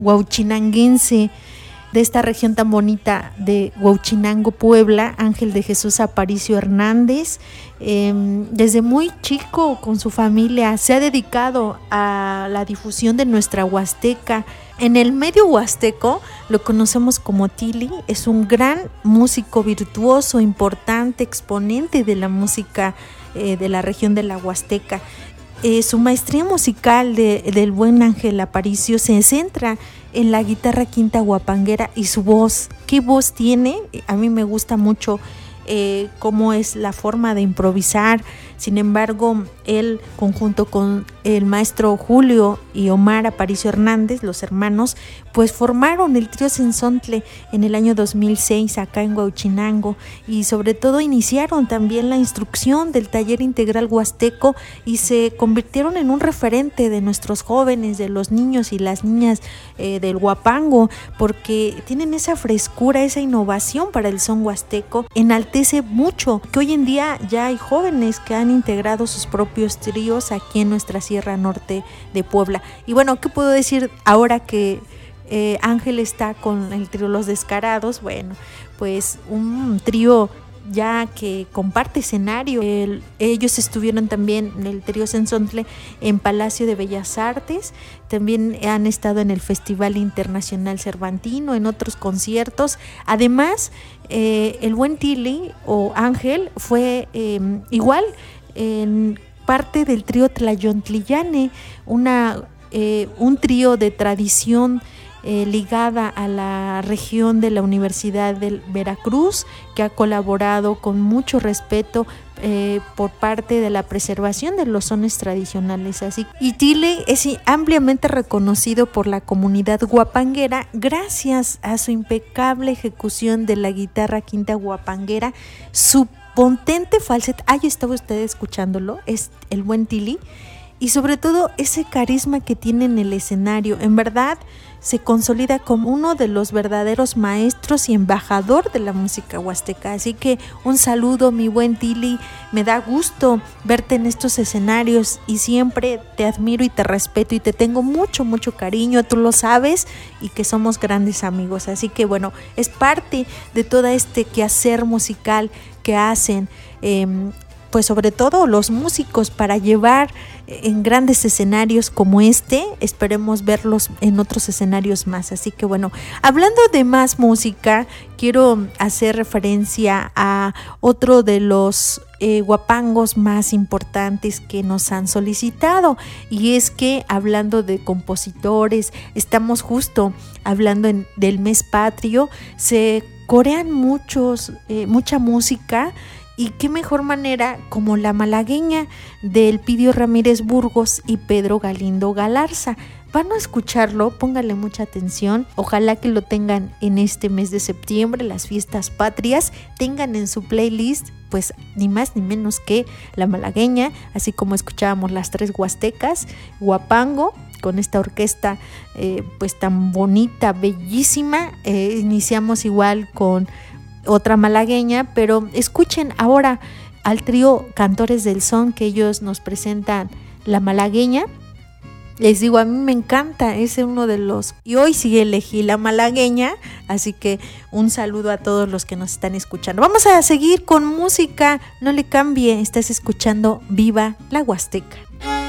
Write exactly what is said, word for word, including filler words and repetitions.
huauchinanguense de esta región tan bonita de Huauchinango, Puebla, Ángel de Jesús Aparicio Hernández. Eh, desde muy chico con su familia se ha dedicado a la difusión de nuestra huasteca. En el medio huasteco lo conocemos como Tili, es un gran músico virtuoso, importante, exponente de la música eh, de la región de la Huasteca. Eh, su maestría musical de, del buen Ángel Aparicio se centra en la guitarra quinta huapanguera y su voz. ¿Qué voz tiene? A mí me gusta mucho eh, cómo es la forma de improvisar. Sin embargo, él, conjunto con el maestro Julio y Omar Aparicio Hernández, los hermanos, pues formaron el trío Sensontle en el año dos mil seis acá en Huauchinango, y sobre todo iniciaron también la instrucción del taller integral huasteco y se convirtieron en un referente de nuestros jóvenes, de los niños y las niñas eh, del Huapango, porque tienen esa frescura, esa innovación para el son huasteco. Enaltece mucho que hoy en día ya hay jóvenes que han integrado sus propios tríos aquí en nuestra Sierra Norte de Puebla. Y bueno, ¿qué puedo decir ahora que eh, Ángel está con el trío Los Descarados? Bueno, pues un trío ya que comparte escenario. El, ellos estuvieron también en el trío Sensontle en Palacio de Bellas Artes, también han estado en el Festival Internacional Cervantino, en otros conciertos. Además, eh, el buen Tili o Ángel fue eh, igual en parte del trío Tlayontlillane, una, eh, un trío de tradición eh, ligada a la región de la Universidad de Veracruz, que ha colaborado con mucho respeto eh, por parte de la preservación de los sones tradicionales. Así, y Tili es ampliamente reconocido por la comunidad huapanguera gracias a su impecable ejecución de la guitarra quinta huapanguera, su potente falsete. Ahí estaba usted escuchándolo, es el buen Tili, y sobre todo ese carisma que tiene en el escenario. En verdad se consolida como uno de los verdaderos maestros y embajador de la música huasteca. Así que un saludo, mi buen Tili, me da gusto verte en estos escenarios y siempre te admiro y te respeto y te tengo mucho, mucho cariño, tú lo sabes, y que somos grandes amigos. Así que bueno, es parte de todo este quehacer musical que hacen, eh, pues sobre todo los músicos, para llevar en grandes escenarios como este. Esperemos verlos en otros escenarios más. Así que bueno, hablando de más música, quiero hacer referencia a otro de los eh, huapangos más importantes que nos han solicitado, y es que hablando de compositores, estamos justo hablando en, del mes patrio, se corean muchos, eh, mucha música. Y qué mejor manera como la malagueña de Elpidio Ramírez Burgos y Pedro Galindo Galarza. Van a escucharlo, pónganle mucha atención. Ojalá que lo tengan en este mes de septiembre, las fiestas patrias, tengan en su playlist pues ni más ni menos que la malagueña, así como escuchábamos las tres huastecas, Huapango, con esta orquesta eh, pues tan bonita, bellísima. Eh, iniciamos igual con otra malagueña, pero escuchen ahora al trío Cantores del Son, que ellos nos presentan la malagueña. Les digo, a mí me encanta, es uno de los, y hoy sí elegí la malagueña, así que un saludo a todos los que nos están escuchando. Vamos a seguir con música, no le cambie, estás escuchando Viva la Huasteca.